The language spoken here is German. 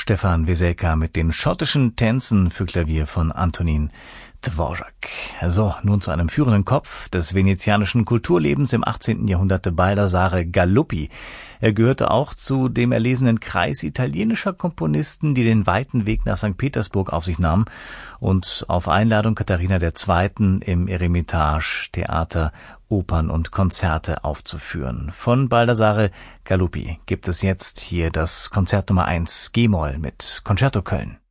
Stefan Weselka mit den schottischen Tänzen für Klavier von Antonín Dvořák. So, nun zu einem führenden Kopf des venezianischen Kulturlebens im 18. Jahrhundert, Baldassare Galuppi. Er gehörte auch zu dem erlesenen Kreis italienischer Komponisten, die den weiten Weg nach St. Petersburg auf sich nahmen und auf Einladung Katharina II. Im Eremitage Theater, Opern und Konzerte aufzuführen. Von Baldassare Galuppi gibt es jetzt hier das Konzert Nummer 1 G-Moll mit Concerto Köln.